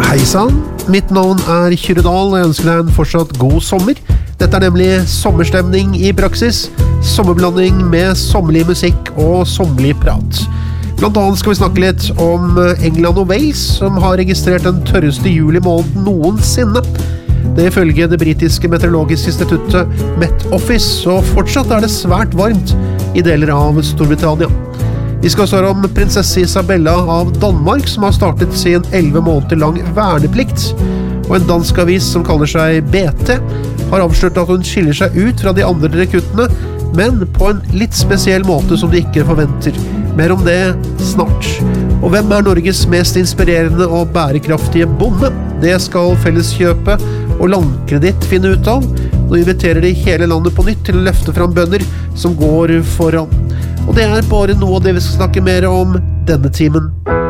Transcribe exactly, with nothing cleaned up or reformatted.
Hei sann, mitt navn er Kyrre Dahl, og jeg ønsker deg en fortsatt god sommer. Dette er nemlig sommerstemning i praksis, sommerblanding med sommerlig musikk og sommerlig prat. Blant annet skal vi snakke litt om England og Wales, som har registrert den tørreste juli måneden noensinne. Det er ifølge det britiske meteorologiske instituttet Met Office, og fortsatt er det svært varmt i deler av Storbritannia. Vi skal høre om prinsesse Isabella av Danmark, som har startet sin elleve måneder lang verneplikt. Og en dansk avis som kaller seg B T har avslørt at hun skiller seg ut fra de andre rekruttene, men på en litt spesiell måte som de ikke forventer. Mer om det snart. Og hvem er Norges mest inspirerende og bærekraftige bonde? Det skal Felleskjøpet og Landkreditt finne ut av. Nå inviterer de hele landet på nytt til å løfte fram bønder som går foran. Og det er bare noe av det vi skal snakke mer om denne timen.